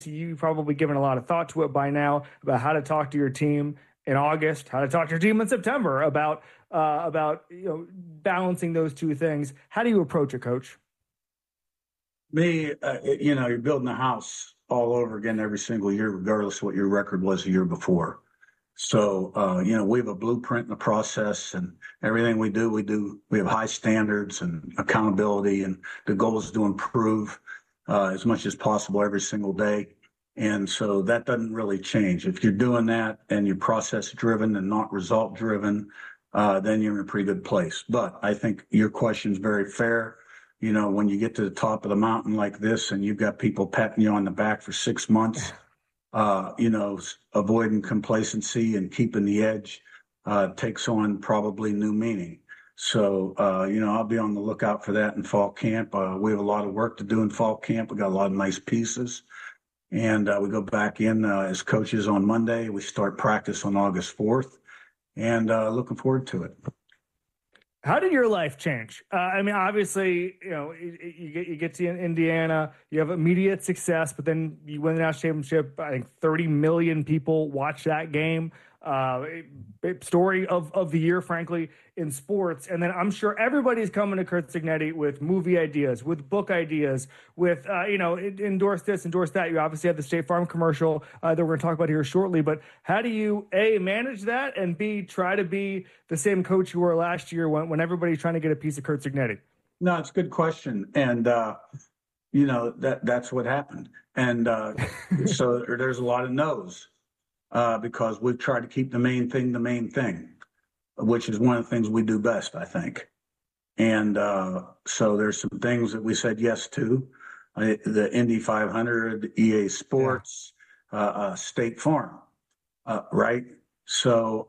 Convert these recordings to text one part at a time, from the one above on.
you've probably given a lot of thought to it by now about how to talk to your team in August, how to talk to your team in September about balancing those two things. How do you approach it, Coach? Me, you're building a house all over again every single year, regardless of what your record was the year before. So, we have a blueprint in the process, and everything we have high standards and accountability, and the goal is to improve as much as possible every single day. And so that doesn't really change. If you're doing that and you're process driven and not result driven, then you're in a pretty good place. But I think your question is very fair. When you get to the top of the mountain like this and you've got people patting you on the back for 6 months, avoiding complacency and keeping the edge takes on probably new meaning. So, I'll be on the lookout for that in fall camp. We have a lot of work to do in fall camp. We got a lot of nice pieces. And we go back in as coaches on Monday. We start practice on August 4th, and looking forward to it. How did your life change? Obviously, you get to Indiana, you have immediate success, but then you win the national championship. I think 30 million people watch that game. Story of the year, frankly, in sports. And then I'm sure everybody's coming to Curt Cignetti with movie ideas, with book ideas, with, endorse this, endorse that. You obviously have the State Farm commercial that we're going to talk about here shortly. But how do you, A, manage that, and B, try to be the same coach you were last year when everybody's trying to get a piece of Curt Cignetti? No, it's a good question. And, that's what happened. And so there's a lot of no's. Because we've tried to keep the main thing, which is one of the things we do best, I think. And so there's some things that we said yes to, the Indy 500, EA Sports, State Farm, right? So,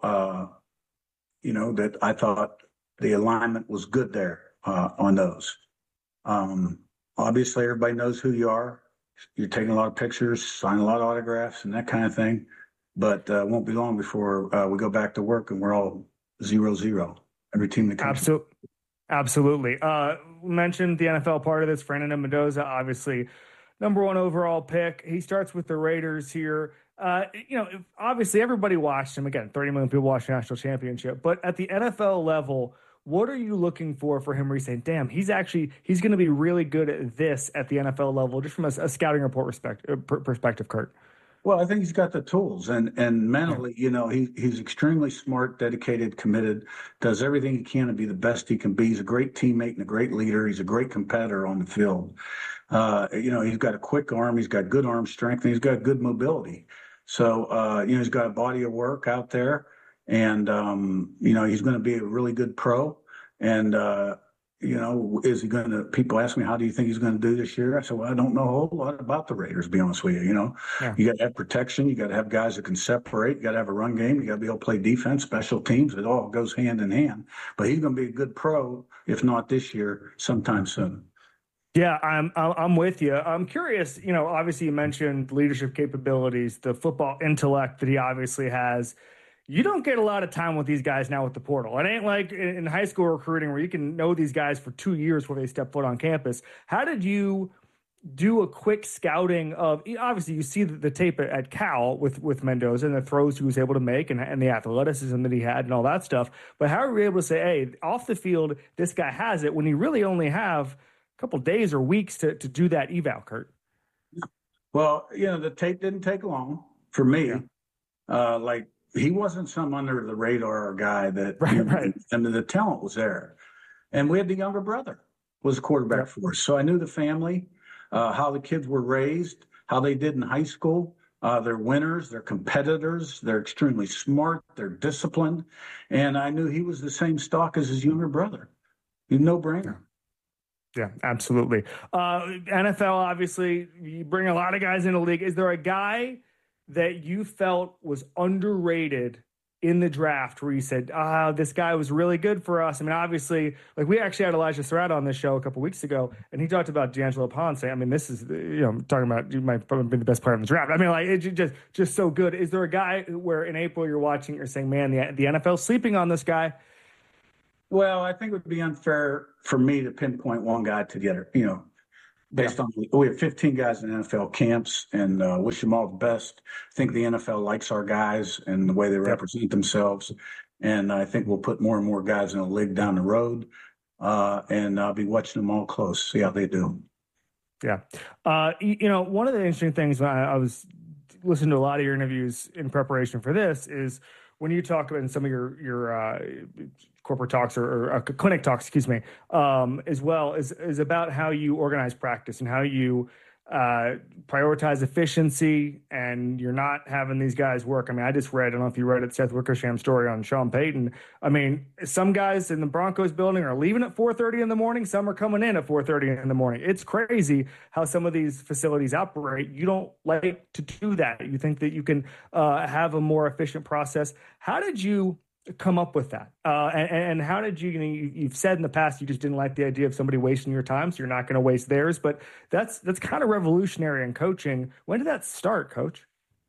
that I thought the alignment was good there on those. Obviously, everybody knows who you are. You're taking a lot of pictures, signing a lot of autographs and that kind of thing. But it won't be long before we go back to work and we're all 0-0. Every team that comes. Absolutely. Mentioned the NFL part of this. Fernando Mendoza, obviously, number 1 overall pick. He starts with the Raiders here. Obviously everybody watched him. Again, 30 million people watched the national championship. But at the NFL level, what are you looking for him where you say, damn, he's going to be really good at this at the NFL level, just from a scouting report perspective, Curt? Well, I think he's got the tools, and mentally, he's extremely smart, dedicated, committed, does everything he can to be the best he can be. He's a great teammate and a great leader. He's a great competitor on the field. He's got a quick arm. He's got good arm strength, and he's got good mobility. So, he's got a body of work out there, and, he's going to be a really good pro. And, is he going to, people ask me, how do you think he's going to do this year? I said, well, I don't know a whole lot about the Raiders, to be honest with you. You got to have protection. You got to have guys that can separate. You got to have a run game. You got to be able to play defense, special teams. It all goes hand in hand. But he's going to be a good pro, if not this year, sometime soon. Yeah, I'm with you. I'm curious, obviously you mentioned leadership capabilities, the football intellect that he obviously has. You don't get a lot of time with these guys now with the portal. It ain't like in high school recruiting where you can know these guys for 2 years before they step foot on campus. How did you do a quick scouting of, obviously you see the tape at Cal with Mendoza and the throws he was able to make and the athleticism that he had and all that stuff. But how are we able to say, hey, off the field, this guy has it when you really only have a couple days or weeks to do that eval, Curt? Well, the tape didn't take long for me. Yeah. He wasn't some under the radar guy that, right. And the talent was there. And we had the younger brother was quarterback for us. So I knew the family, how the kids were raised, how they did in high school. They're winners, they're competitors, they're extremely smart, they're disciplined. And I knew he was the same stock as his younger brother. He's no brainer. Yeah, absolutely. NFL, obviously, you bring a lot of guys in the league. Is there a guy that you felt was underrated in the draft where you said, this guy was really good for us? Obviously, we actually had Elijah Surratt on this show a couple weeks ago, and he talked about D'Angelo Ponce. This is, talking about, you might probably be the best player in the draft. It's just so good. Is there a guy where in April you're watching, you're saying, man, the NFL's sleeping on this guy? Well, I think it would be unfair for me to pinpoint one guy together. based on we have 15 guys in NFL camps, and wish them all the best. I think the NFL likes our guys and the way they Yep. represent themselves, and I think we'll put more and more guys in the league down the road, and I'll be watching them all close, see how they do. Yeah. One of the interesting things when I was listening to a lot of your interviews in preparation for this is when you talk about in some of your corporate talks or clinic talks, excuse me, as well is about how you organize practice and how you prioritize efficiency, and you're not having these guys work. I mean, I just read, I don't know if you read it, Seth Wickersham's story on Sean Payton. I mean, some guys in the Broncos building are leaving at 4:30 in the morning. Some are coming in at 4:30 in the morning. It's crazy how some of these facilities operate. You don't like to do that. You think that you can have a more efficient process. How did you come up with that? And how did you've said in the past you just didn't like the idea of somebody wasting your time, so you're not going to waste theirs, but that's kind of revolutionary in coaching. When did that start, Coach?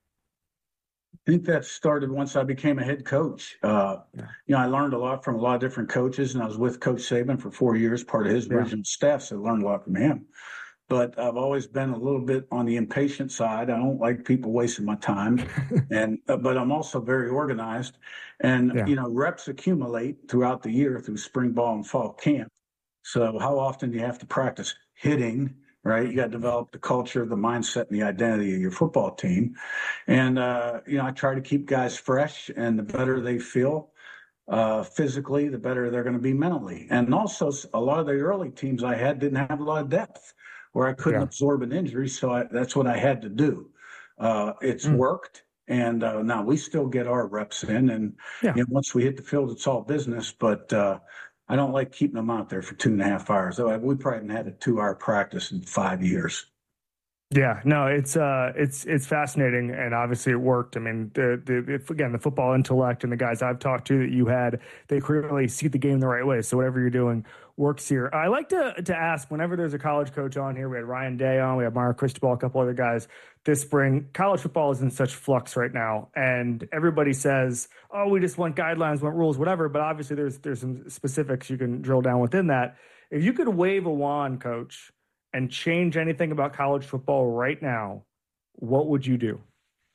I think that started once I became a head coach. I learned a lot from a lot of different coaches, and I was with Coach Saban for 4 years, part of his original staff, so I learned a lot from him. But I've always been a little bit on the impatient side. I don't like people wasting my time, but I'm also very organized. And reps accumulate throughout the year through spring ball and fall camp. So how often do you have to practice hitting? Right, you got to develop the culture, the mindset, and the identity of your football team. And I try to keep guys fresh, and the better they feel physically, the better they're going to be mentally. And also, a lot of the early teams I had didn't have a lot of depth, where I couldn't absorb an injury, so that's what I had to do. It's worked, and now we still get our reps in, and once we hit the field, it's all business. But I don't like keeping them out there for 2.5 hours. We probably haven't had a 2-hour practice in 5 years. Yeah, no, it's fascinating, and obviously it worked. I mean, the football intellect and the guys I've talked to that you had, they clearly see the game the right way. So whatever you're doing works here. I like to ask, whenever there's a college coach on here, we had Ryan Day on, we had Mario Cristobal, a couple other guys this spring. College football is in such flux right now, and everybody says, "Oh, we just want guidelines, want rules, whatever." But obviously, there's some specifics you can drill down within that. If you could wave a wand, Coach, and change anything about college football right now, what would you do?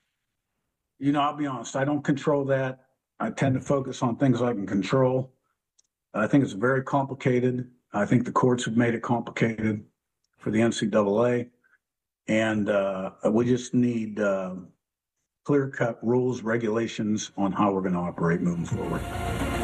I'll be honest, I don't control that. I tend to focus on things I can control. I think it's very complicated. I think the courts have made it complicated for the NCAA. And we just need clear-cut rules, regulations on how we're going to operate moving forward.